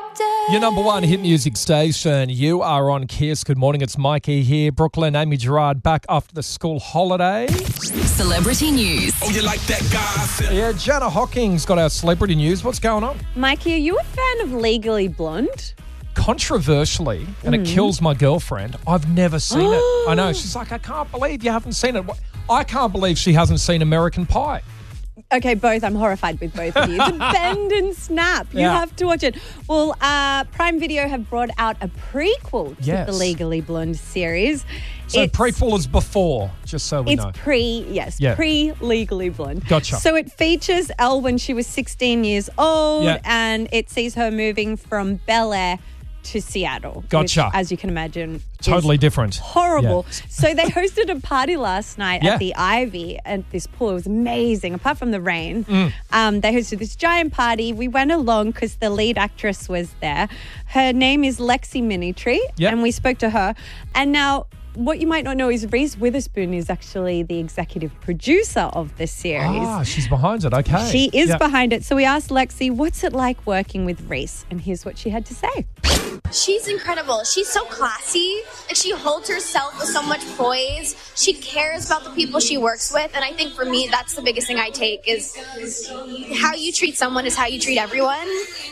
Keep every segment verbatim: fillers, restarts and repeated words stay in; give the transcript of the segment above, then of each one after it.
Your number one hit music station. You are on Kiss. Good morning. It's Mikey here. Brooklyn, Amy Gerard back after the school holiday. Celebrity news. Oh, you like that guy? Yeah, Jana Hocking's got our celebrity news. What's going on? Mikey, are you a fan of Legally Blonde? Controversially, and it kills my girlfriend, I've never seen it. I know. She's like, I can't believe you haven't seen it. I can't believe she hasn't seen American Pie. Okay, both. I'm horrified with both of you. The bend and snap. You Yeah. have to watch it. Well, uh, Prime Video have brought out a prequel to Yes. the Legally Blonde series. So It's- prequel is before, just so we It's know. pre, yes, Yeah. pre-Legally Blonde. Gotcha. So it features Elle when she was sixteen years old, Yeah. and it sees her moving from Bel Air to Seattle. Gotcha. Which, as you can imagine, is Totally different. horrible. Yeah. So they hosted a party last night Yeah. at the Ivy at this pool. It was amazing, apart from the rain. Mm. Um, they hosted this giant party. We went along because the lead actress was there. Her name is Lexi Minitree, Yeah. and we spoke to her. And now, what you might not know is Reese Witherspoon is actually the executive producer of the series. Ah, she's behind it. Okay. She is Yeah. behind it. So we asked Lexi, what's it like working with Reese? And here's what she had to say. She's incredible. She's so classy. Like, she holds herself with so much poise. She cares about the people she works with. And I think for me, that's the biggest thing I take is how you treat someone is how you treat everyone.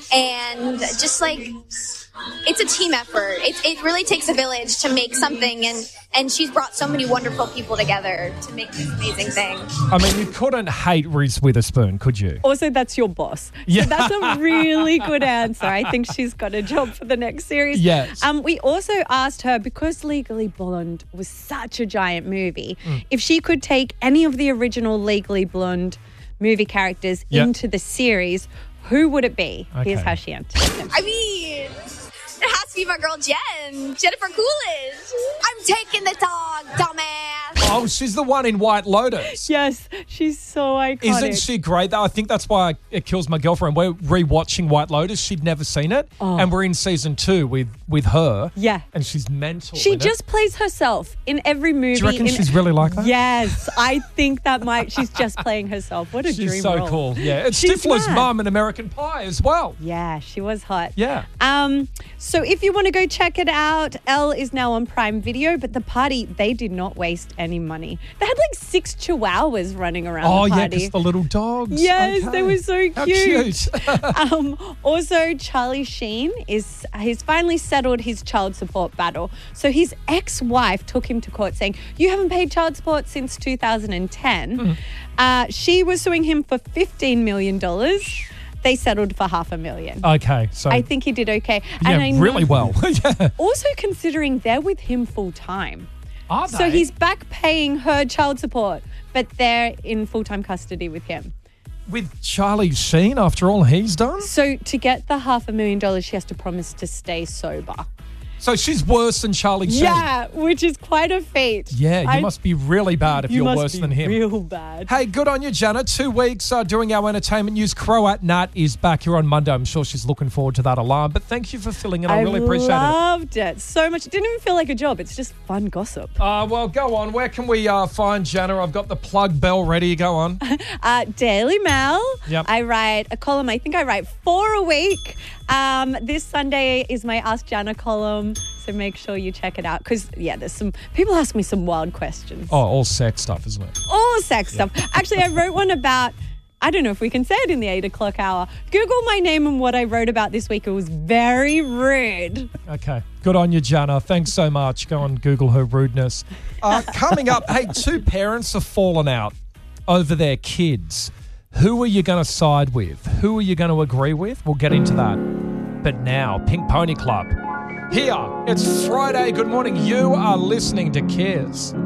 And just like, it's a team effort. It, it really takes a village to make something. And, and she's brought so many wonderful people together to make this amazing thing. I mean, you couldn't hate Reese Witherspoon, could you? Also, that's your boss. Yeah. So that's a really good answer. I think she's got a job for the next series. Yes. Um, we also asked her, because Legally Blonde was such a giant movie, Mm. if she could take any of the original Legally Blonde movie characters Yep. into the series, who would it be? Here's Okay. how she answered. I mean, it has to be my girl Jen, Jennifer Coolidge. I'm taking the dog, dumbass. Oh, she's the one in White Lotus. Yes, she's so iconic. Isn't she great, though? I think that's why it kills my girlfriend. We're rewatching White Lotus. She'd never seen it. Oh. And we're in season two with, with her. Yeah. And she's mental. She in it. just plays herself in every movie. Do you reckon in- she's really like that? Yes, I think that might. She's just playing herself. What a She's dream so role. cool. Yeah. It's She's Stifler's mad. mum in American Pie as well. Yeah, she was hot. Yeah. Um. So if you want to go check it out, Elle is now on Prime Video. But the party, they did not waste any money. They had like six chihuahuas running around Oh, the yeah, party. because the little dogs. Yes, Okay. they were so How cute. cute. um, also, Charlie Sheen is he's finally settled his child support battle. So his ex-wife took him to court saying, "You haven't paid child support since two thousand ten." Mm. Uh, she was suing him for fifteen million dollars. They settled for half a million. Okay. So, I think he did okay. yeah, and I know- really well. yeah. Also considering they're with him full time. Are So they? he's back paying her child support, but they're in full-time custody with him. With Charlie Sheen after all he's done? So to get the half a million dollars, she has to promise to stay sober. So she's worse than Charlie Sheen. Yeah, which is quite a feat. Yeah, you I- must be really bad if you you're must worse be than him. real bad. Hey, good on you, Jana. Two weeks uh, doing our entertainment news. Croat Nat is back here on Monday. I'm sure she's looking forward to that alarm. But thank you for filling in. I, really appreciate it. loved it so much. It didn't even feel like a job. It's just fun gossip. Uh, well, go on. Where can we uh, find Jana? I've got the plug bell ready. Go on. Uh, Daily Mail. Yep. I write a column. I think I write four a week. Um, this Sunday is my Ask Jana column. So make sure you check it out. Because, yeah, there's some people ask me some wild questions. Oh, all sex stuff, isn't it? All sex stuff. Actually, I wrote one about, I don't know if we can say it in the eight o'clock hour. Google my name and what I wrote about this week. It was very rude. Okay. Good on you, Jana. Thanks so much. Go and Google her rudeness. Uh, coming up, hey, two parents have fallen out over their kids. Who are you going to side with? Who are you going to agree with? We'll get into that. But now, Pink Pony Club. Here, it's Friday. Good morning. You are listening to Kiss.